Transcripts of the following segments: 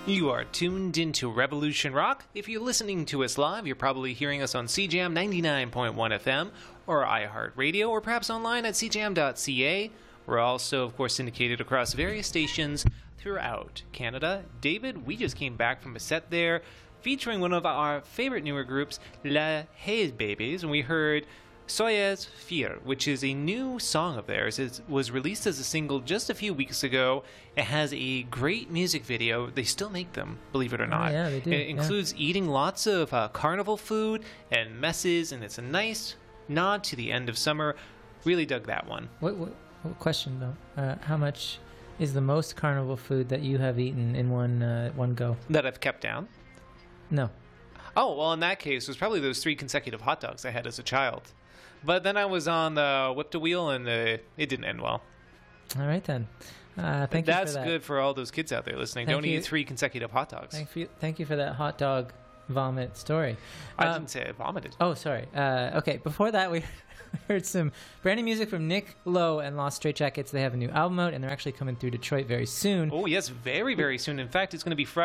You are tuned into Revolution Rock. If you're listening to us live, you're probably hearing us on CJAM 99.1 FM or iHeartRadio, or perhaps online at cjam.ca. We're also, of course, syndicated across various stations throughout Canada. David, we just came back from a set there featuring one of our favorite newer groups, La Haze Babies, and we heard Soyez Fier, which is a new song of theirs. It was released as a single just a few weeks ago. It has a great music video. They still make them, believe it or not. Oh, yeah, they do. It includes eating lots of carnival food and messes, and it's a nice nod to the end of summer. Really dug that one. What question, though? How much is the most carnival food that you have eaten in one go? That I've kept down? No. Oh, well, in that case, it was probably those 3 consecutive hot dogs I had as a child. But then I was on the whip-to-wheel, and it didn't end well. All right, then. Thank you for that. That's good for all those kids out there listening. Don't eat 3 consecutive hot dogs. Thank you for that hot dog vomit story. I didn't say I vomited. Oh, sorry. Okay, before that, we heard some brand new music from Nick Lowe and Lost Straitjackets. They have a new album out, and they're actually coming through Detroit very soon. Oh, yes, very, very soon. In fact, it's going to be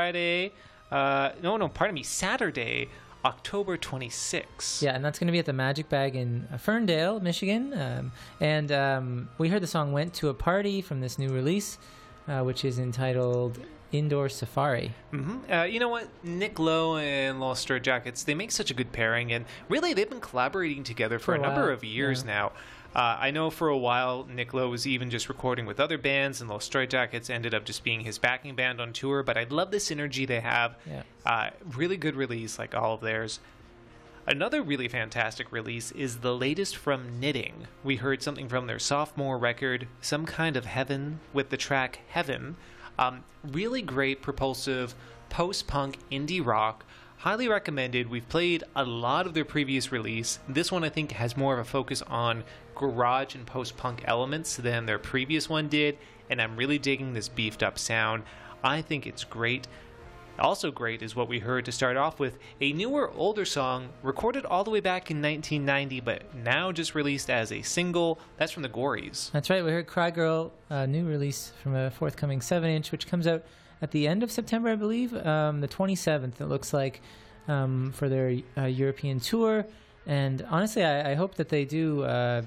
Saturday, October 26th. Yeah, and that's going to be at the Magic Bag in Ferndale, Michigan. We heard the song Went to a Party from this new release, which is entitled Indoor Safari. Mm-hmm. You know what? Nick Lowe and Lost Straitjackets, they make such a good pairing, and really they've been collaborating together for a number of years now. I know for a while Nick Lowe was even just recording with other bands, and Lost Straitjackets ended up just being his backing band on tour, but I love the synergy they have. Yeah. Really good release, like all of theirs. Another really fantastic release is the latest from Knitting. We heard something from their sophomore record, Some Kind of Heaven, with the track Heaven. Really great, propulsive, post-punk indie rock. Highly recommended. We've played a lot of their previous release. This one, I think, has more of a focus on garage and post-punk elements than their previous one did, and I'm really digging this beefed-up sound. I think it's great. Also great is what we heard to start off with, a newer, older song recorded all the way back in 1990, but now just released as a single. That's from the Gories. That's right. We heard Cry Girl, a new release from a forthcoming 7-inch, which comes out at the end of September, I believe, the 27th, it looks like, for their European tour. And honestly, I hope that they do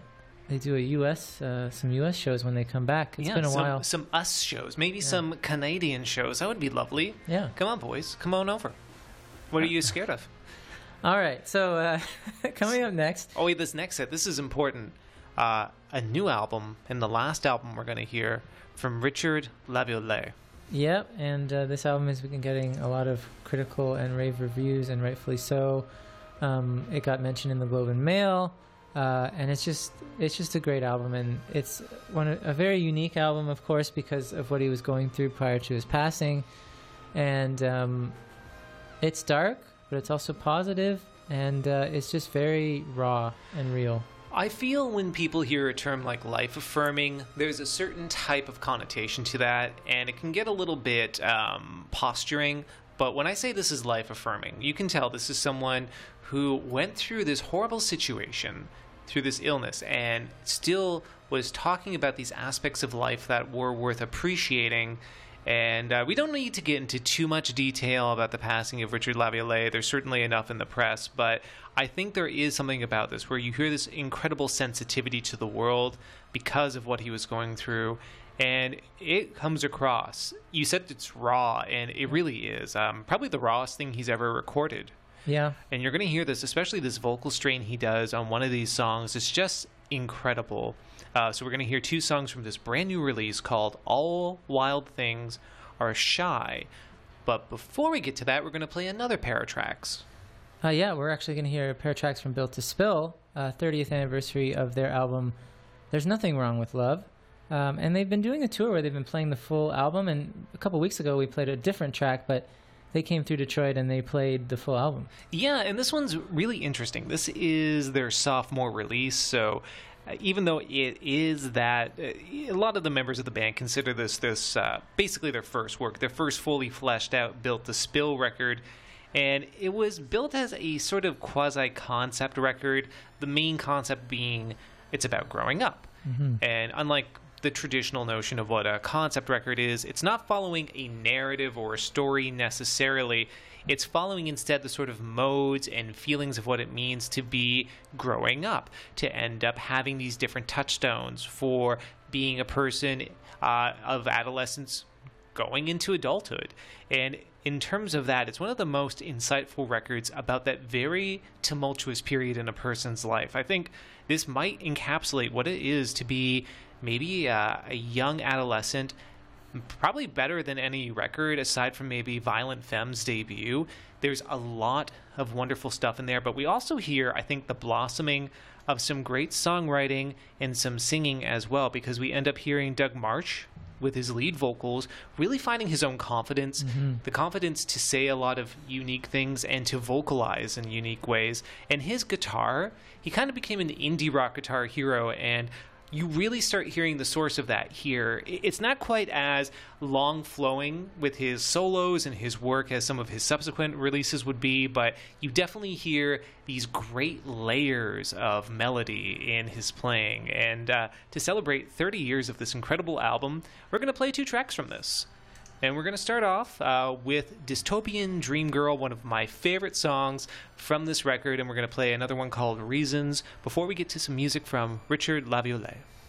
some U.S. shows when they come back. It's been a while. Some us shows, maybe some Canadian shows. That would be lovely. Yeah. Come on, boys. Come on over. What are you scared of? All right. So coming up next. Oh, wait, this next set. This is important. A new album, and the last album we're going to hear from Richard Laviolette. Yep, and this album has been getting a lot of critical and rave reviews, and rightfully so. It got mentioned in the Globe and Mail, and it's just a great album, and it's a very unique album, of course, because of what he was going through prior to his passing. And it's dark, but it's also positive, and it's just very raw and real. I feel when people hear a term like life affirming, there's a certain type of connotation to that, and it can get a little bit posturing. But when I say this is life affirming, you can tell this is someone who went through this horrible situation, through this illness, and still was talking about these aspects of life that were worth appreciating. And we don't need to get into too much detail about the passing of Richard Laviolette. There's certainly enough in the press, but I think there is something about this where you hear this incredible sensitivity to the world because of what he was going through, and it comes across. You said it's raw, and it really is. Probably the rawest thing he's ever recorded. Yeah. And you're going to hear this, especially this vocal strain he does on one of these songs. It's just incredible. So we're going to hear 2 songs from this brand new release called All Wild Things Are Shy. But before we get to that, we're going to play another pair of tracks. Yeah, we're actually going to hear a pair of tracks from Built to Spill, 30th anniversary of their album There's Nothing Wrong with Love. And they've been doing a tour where they've been playing the full album, and a couple weeks ago we played a different track, but they came through Detroit and they played the full album. Yeah, and this one's really interesting. This is their sophomore release, so even though it is that, a lot of the members of the band consider this basically their first work, their first fully fleshed out Built to Spill record. And it was built as a sort of quasi-concept record, the main concept being it's about growing up. Mm-hmm. And unlike the traditional notion of what a concept record is. It's not following a narrative or a story necessarily. It's following instead the sort of modes and feelings of what it means to be growing up, to end up having these different touchstones for being a person of adolescence going into adulthood. And in terms of that, it's one of the most insightful records about that very tumultuous period in a person's life. I think this might encapsulate what it is to be maybe a young adolescent, probably better than any record aside from maybe Violent Femme's debut. There's a lot of wonderful stuff in there, but we also hear, I think, the blossoming of some great songwriting and some singing as well, because we end up hearing Doug Martsch with his lead vocals really finding his own confidence, the confidence to say a lot of unique things and to vocalize in unique ways. And his guitar, he kind of became an indie rock guitar hero, and you really start hearing the source of that here. It's not quite as long-flowing with his solos and his work as some of his subsequent releases would be, but you definitely hear these great layers of melody in his playing. And to celebrate 30 years of this incredible album, we're going to play 2 tracks from this. And we're going to start off with Dystopian Dream Girl, one of my favorite songs from this record. And we're going to play another one called Reasons before we get to some music from Richard Laviolette.